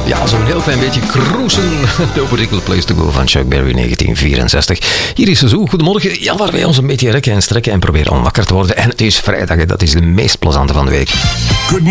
Ja, zo'n heel klein beetje cruisen. The Particular Place to Go van Chuck Berry 1964. Hier is Seizoen. Goedemorgen. Ja, waar wij ons een beetje rekken en strekken en proberen om wakker te worden. En het is vrijdag, dat is de meest plezante van de week.